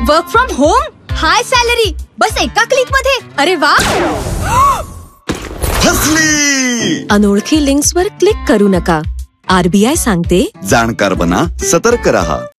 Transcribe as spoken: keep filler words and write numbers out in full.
Work from home, high salary, बस एका click मध्ये. अरे वा. फसली. अनोळखी लिंक्सवर क्लिक करू नका. आरबीआय सांगते, जाणकार बना, सतर्क रहा.